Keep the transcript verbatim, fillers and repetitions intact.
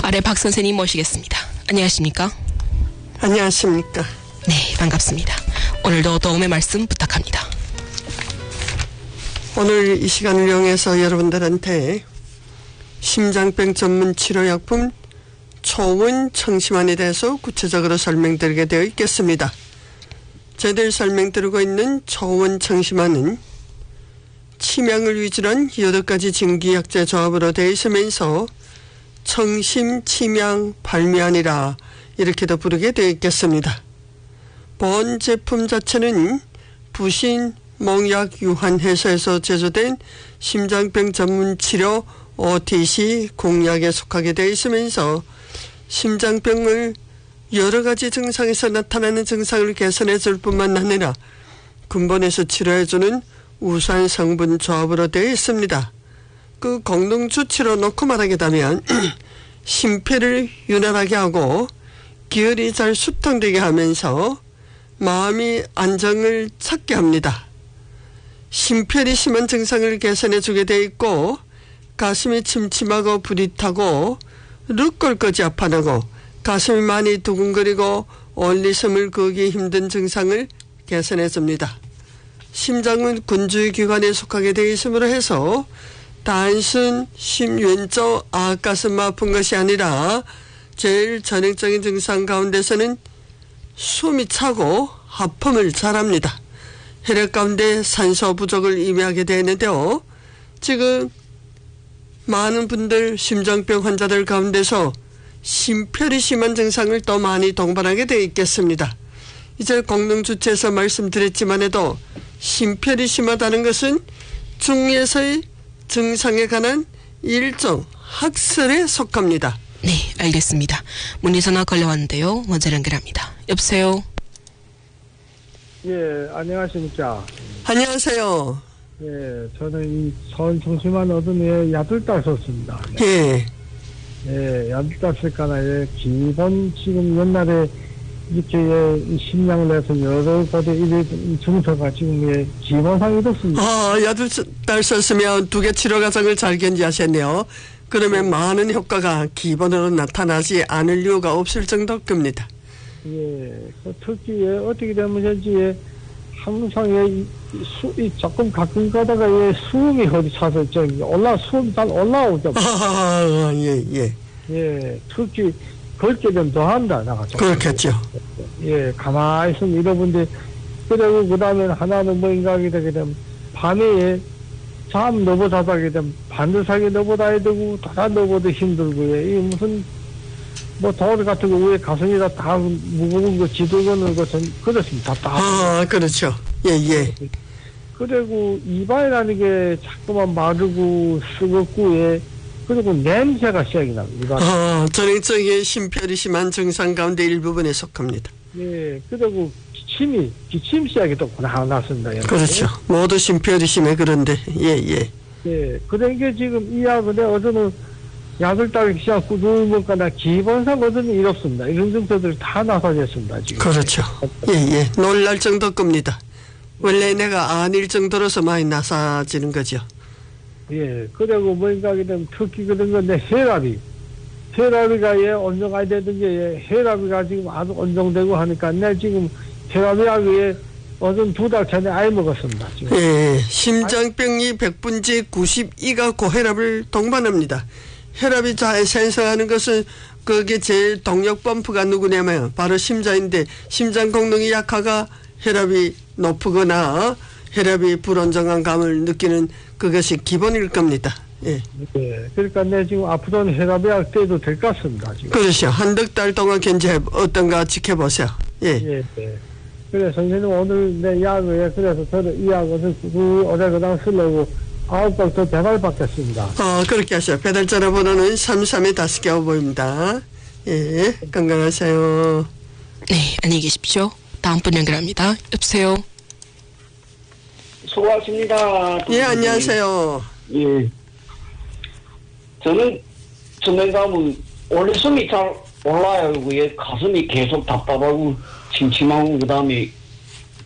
아래 박 선생님 모시겠습니다. 안녕하십니까? 안녕하십니까? 네, 반갑습니다. 오늘도 도움의 말씀 부탁합니다. 오늘 이 시간을 이용해서 여러분들한테 심장병 전문 치료약품 초원 청심환에 대해서 구체적으로 설명드리게 되어 있겠습니다. 저희들 설명드리고 있는 초원 청심환은 치명을 위주로 여덟 가지 증기약재 조합으로 되어 있으면서 청심, 치명, 발미환이라 이렇게도 부르게 되어 있겠습니다. 본 제품 자체는 부신, 몽약, 유한 회사에서 제조된 심장병 전문 치료 오티씨 공약에 속하게 되어 있으면서 심장병을 여러 가지 증상에서 나타나는 증상을 개선해 줄 뿐만 아니라 근본에서 치료해 주는 우수한 성분 조합으로 되어 있습니다. 그功能 주치로 놓고 말하게 되면 심폐를 윤활하게 하고 기혈이 잘 수통되게 하면서 마음이 안정을 찾게 합니다. 심폐리 심한 증상을 개선해 주게 되어 있고 가슴이 침침하고 불이 타고 르꼴까지 아파하고 가슴이 많이 두근거리고 올리숨을 그기 힘든 증상을 개선해 줍니다. 심장은 군주의 기관에 속하게 되어 있으므로 해서 단순 심 왼쪽 아가슴 아픈 것이 아니라 제일 전형적인 증상 가운데서는 숨이 차고 하품을 잘합니다. 혈액 가운데 산소 부족을 의미하게 되는데요. 지금 많은 분들 심장병 환자들 가운데서 심폐리 심한 증상을 더 많이 동반하게 되어 있겠습니다. 이제功能 주체에서 말씀드렸지만 해도 심폐리 심하다는 것은 중에서의 증상에 관한 일종 학설에 속합니다. 네, 알겠습니다. 문의전화 걸려왔는데요. 먼저 연결합니다. 여보세요? 예, 안녕하십니까. 안녕하세요. 예, 저는 이 서울 청심환 얻은 야들딸 썼습니다. 예. 예, 야들딸 쓸까나, 예, 기본 지금 옛날에 이렇게 예, 식량을 해서 여러 곳에 이래 증서가 지금 예, 기본상이 됐습니다. 아, 야들딸 썼으면 두 개 치료 과정을 잘 견지하셨네요. 그러면 많은 효과가 기본으로 나타나지 않을 이유가 없을 정도일 겁니다. 예, 그 특히 예, 어떻게 되면 현재 예, 항상 예, 수, 이 조금 가끔 가다가 예, 수음이 어디 차서 저기 올라 수음이 잘 올라오죠. 아, 예, 예. 예, 특히 걷게 되면 더 한다 나가죠. 그렇겠죠. 예, 가만히 있으면 이러는데 그리고 그 다음에 하나는 뭐인가 하게 되게 되면 밤에 잠 너무 자다게 되면 반드시 너보다 해야 되고 다 너보다 힘들고 예, 이 무슨 뭐 돌 같은 거 위에 가슴이다 다 무거운 거 지도거는 것은 그렇습니다. 다. 아, 그렇죠. 예, 예. 그리고 이발이라는 게 자꾸만 마르고 쓰겁고 예. 그리고 냄새가 시작이 납니다. 아, 전형적인 심폐리 심한 증상 가운데 일부분에 속합니다. 예, 그리고 기침이, 기침 시작이 또 나왔습니다. 그렇죠. 모두 심폐리 심해 그런데, 예, 예. 예, 그런 게 지금 이 약은 어제는 약을 따르기 시작하고 누우니까 기본상 어제는 이렇습니다. 이런 증서들이 다 나타났습니다, 지금. 그렇죠. 예, 예. 놀랄 정도 겁니다. 원래 내가 아닐 정도로서 많이 나사지는 거죠. 예, 그리고 뭔가 하게 되면 특히 그런 건데, 혈압이. 혈압이가 예, 온정이 되던 게, 예, 혈압이가 지금 아주 온정되고 하니까, 내 지금 혈압약이 예, 어전 두 달 전에 아예 먹었습니다. 지금. 예, 심장병이 백 분지 구십이가 고혈압을 동반합니다. 혈압이 잘 생성하는 것은 그게 제일 동력 펌프가 누구냐면 바로 심장인데 심장功能이 약하가 혈압이 높거나 혈압이 불안정한 감을 느끼는 그것이 기본일 겁니다. 예. 예. 그러니까 내 지금 아프던 혈압약 떼도 될 것 같습니다. 지금. 그렇죠. 한두 달 동안 견제 어떤가 지켜보세요. 예. 예. 예. 그래 선생님 오늘 내 약을 그래서 저는 이 약을 그 어제 그당 쓰려고 아홉 박 더 배달 받겠습니다. 어, 그렇게 하세요. 배달 전화번호는 삼삼에 다섯 개 보입니다. 예. 건강하세요. 네, 안녕히 계십시오. 다음 분 연결합니다. 여보세요? 수고하십니다. 예, 안녕하세요. 예. 저는 전에 가면 원래 숨이 잘 올라요. 위에 가슴이 계속 답답하고 침침하고 그다음에